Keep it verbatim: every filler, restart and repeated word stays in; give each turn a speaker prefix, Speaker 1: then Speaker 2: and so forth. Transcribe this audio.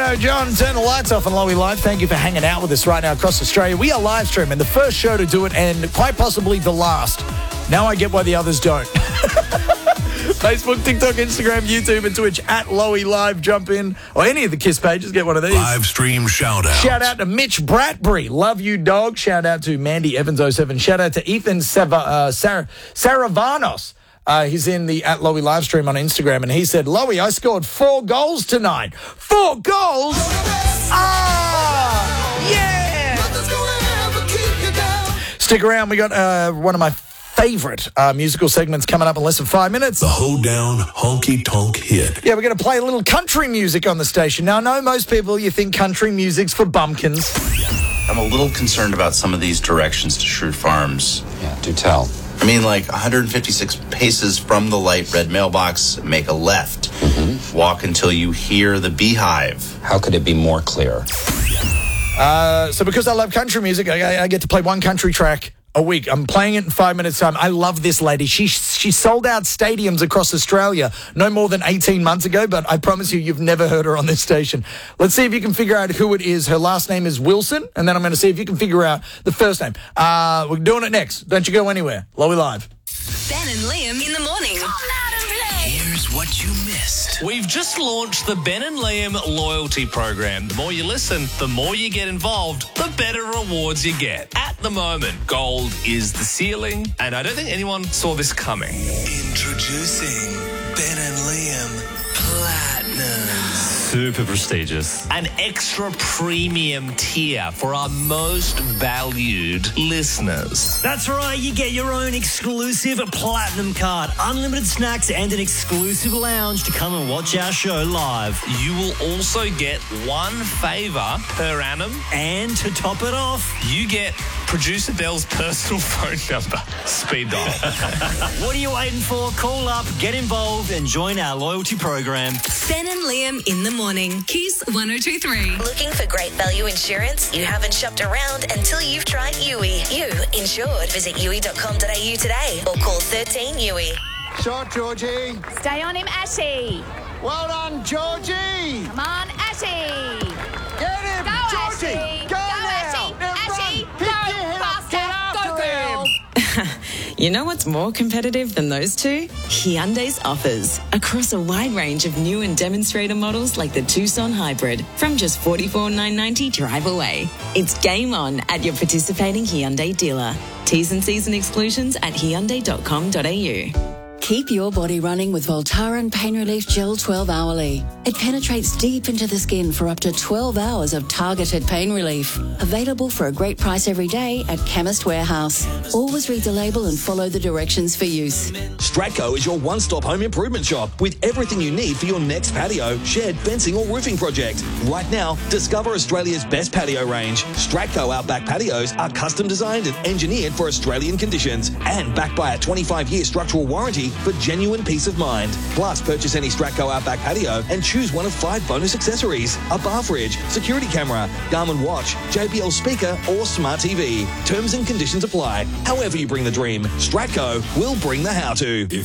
Speaker 1: Jono John, turn the lights off on Lowy Live. Thank you for hanging out with us right now across Australia. We are live streaming, the first show to do it and quite possibly the last. Now I get why the others don't. Facebook, TikTok, Instagram, YouTube, and Twitch at Lowy Live. Jump in, or any of the KISS pages, get one of these.
Speaker 2: Live stream shout out.
Speaker 1: Shout out to Mitch Bradbury. Love you, dog. Shout out to Mandy Evans oh seven. Shout out to Ethan Sava, uh, Sar- Saravanos. Uh, he's in the at Lowy live stream on Instagram, and he said, Lowy, I scored four goals tonight. Four goals? Ah! Yeah! Stick around. We got uh, one of my favorite uh, musical segments coming up in less than five minutes.
Speaker 2: The Hoedown Honky Tonk Hit.
Speaker 1: Yeah, we're going to play a little country music on the station. Now, I know most people, you think country music's for bumpkins.
Speaker 3: I'm a little concerned about some of these directions to Shrewd Farms.
Speaker 4: Yeah, do tell.
Speaker 3: I mean, like one hundred fifty-six paces from the light red mailbox, make a left.
Speaker 4: Mm-hmm.
Speaker 3: Walk until you hear the beehive.
Speaker 4: How could it be more clear?
Speaker 1: Uh, so because I love country music, I, I get to play one country track a week. I'm playing it in five minutes' time. I love this lady. She she sold out stadiums across Australia no more than eighteen months ago, but I promise you, you've never heard her on this station. Let's see if you can figure out who it is. Her last name is Wilson, and then I'm going to see if you can figure out the first name. Uh, we're doing it next. Don't you go anywhere. Lowy Live.
Speaker 5: Ben and Liam in the morning.
Speaker 2: Here's what you missed.
Speaker 6: We've just launched the Ben and Liam loyalty program. The more you listen, the more you get involved, the better rewards you get. At the moment, gold is the ceiling, and I don't think anyone saw this coming.
Speaker 2: Introducing Ben and Liam Platinum.
Speaker 6: Super prestigious. An extra premium tier for our most valued listeners.
Speaker 7: That's right, you get your own exclusive platinum card, unlimited snacks, and an exclusive lounge to come and watch our show live.
Speaker 6: You will also get one favour per annum.
Speaker 7: And to top it off,
Speaker 6: you get producer Dell's personal phone number. Speed dial.
Speaker 7: What are you waiting for? Call up, get involved, and join our loyalty program.
Speaker 5: Ben and Liam in the morning. KISS one oh two three.
Speaker 8: Looking for great value insurance? You haven't shopped around until you've tried U I. You insured. Visit U I dot com dot a u today or call thirteen U I.
Speaker 9: Shot, Georgie.
Speaker 10: Stay on him, Ashy.
Speaker 9: Well done, Georgie.
Speaker 10: Come on, Ashy.
Speaker 9: Get him,
Speaker 10: Go,
Speaker 9: Georgie.
Speaker 10: Ashy.
Speaker 9: Go,
Speaker 10: Go,
Speaker 9: now.
Speaker 10: Ashy.
Speaker 9: Now
Speaker 10: Ashy.
Speaker 9: run.
Speaker 10: Go,
Speaker 9: Pick your head up.
Speaker 10: faster.
Speaker 9: Get after
Speaker 10: Go, girl.
Speaker 9: him.
Speaker 11: You know what's more competitive than those two? Hyundai's offers. Across a wide range of new and demonstrator models like the Tucson Hybrid from just forty-four thousand nine hundred ninety dollars drive away. It's game on at your participating Hyundai dealer. T's and C's and exclusions at hyundai dot com dot a u.
Speaker 12: Keep your body running with Voltaren Pain Relief Gel twelve hourly. It penetrates deep into the skin for up to twelve hours of targeted pain relief. Available for a great price every day at Chemist Warehouse. Always read the label and follow the directions for use.
Speaker 13: Stratco is your one-stop home improvement shop with everything you need for your next patio, shed, fencing or roofing project. Right now, discover Australia's best patio range. Stratco Outback patios are custom designed and engineered for Australian conditions and backed by a twenty-five year structural warranty for genuine peace of mind. Plus, purchase any Stratco Outback patio and choose one of five bonus accessories: a bar fridge, security camera, Garmin watch, J B L speaker, or smart T V. Terms and conditions apply. However you bring the dream, Stratco will bring the how-to.
Speaker 2: If